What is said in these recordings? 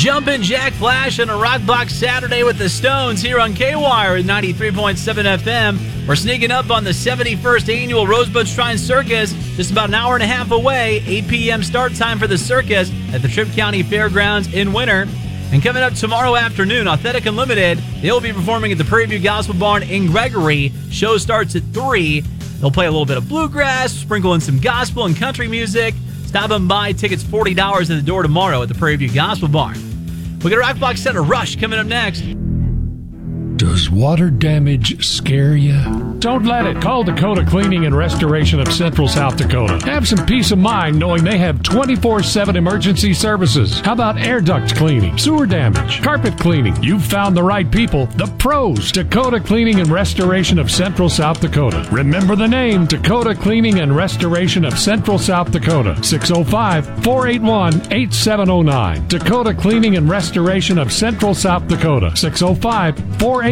Jumpin' Jack Flash on a Rockbox Saturday with the Stones here on K-Wire at 93.7 FM. We're sneaking up on the 71st Annual Rosebud Shrine Circus, just about an hour and a half away. 8 p.m. start time for the circus at the Tripp County Fairgrounds in Winter. And coming up tomorrow afternoon, Authentic Unlimited, they'll be performing at the Prairie View Gospel Barn in Gregory. Show starts at 3. They'll play a little bit of bluegrass, sprinkle in some gospel and country music. Stop and buy tickets $40 at the door tomorrow at the Prairie View Gospel Barn. We got a Rockbox Center Rush coming up next. Does water damage scare you? Don't let it. Call Dakota Cleaning and Restoration of Central South Dakota. Have some peace of mind knowing they have 24/7 emergency services. How about air duct cleaning, sewer damage, carpet cleaning? You've found the right people, the pros. Dakota Cleaning and Restoration of Central South Dakota. Remember the name, Dakota Cleaning and Restoration of Central South Dakota. 605-481-8709. Dakota Cleaning and Restoration of Central South Dakota. 605-481-8709.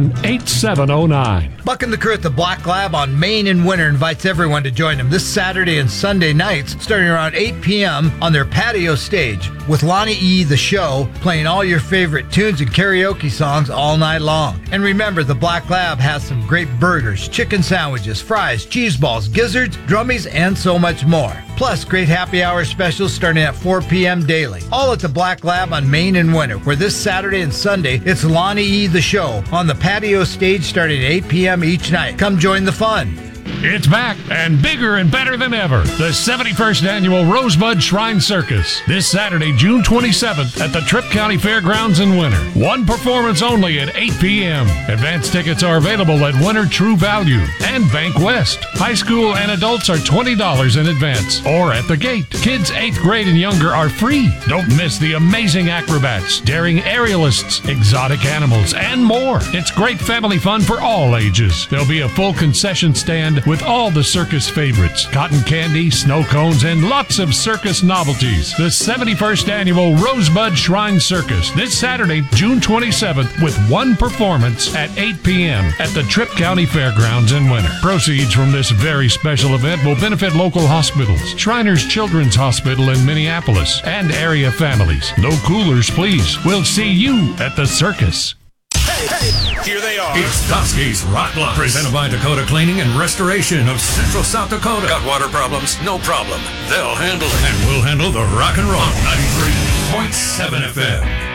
Buck and the crew at the Black Lab on Main and Winter invites everyone to join them this Saturday and Sunday nights starting around 8 p.m. on their patio stage with Lonnie E. The Show playing all your favorite tunes and karaoke songs all night long. And remember, the Black Lab has some great burgers, chicken sandwiches, fries, cheese balls, gizzards, drummies, and so much more. Plus, great happy hour specials starting at 4 p.m. daily. All at the Black Lab on Main and Winter, where this Saturday and Sunday, it's Lonnie E. The Show on the patio stage starting at 8 p.m. each night. Come join the fun. It's back and bigger and better than ever. The 71st Annual Rosebud Shrine Circus. This Saturday, June 27th at the Tripp County Fairgrounds in Winter. One performance only at 8 p.m. Advance tickets are available at Winter True Value and Bank West. High school and adults are $20 in advance or at the gate. Kids 8th grade and younger are free. Don't miss the amazing acrobats, daring aerialists, exotic animals, and more. It's great family fun for all ages. There'll be a full concession stand with all the circus favorites, cotton candy, snow cones, and lots of circus novelties. The 71st Annual Rosebud Shrine Circus, this Saturday, June 27th, with one performance at 8 p.m. at the Tripp County Fairgrounds in Winter. Proceeds from this very special event will benefit local hospitals, Shriners Children's Hospital in Minneapolis, and area families. No coolers, please. We'll see you at the circus. Hey, here they are. It's Toski's Rock Blocks, presented by Dakota Cleaning and Restoration of Central South Dakota. Got water problems? No problem. They'll handle it. And we'll handle the rock and roll. 93.7 FM.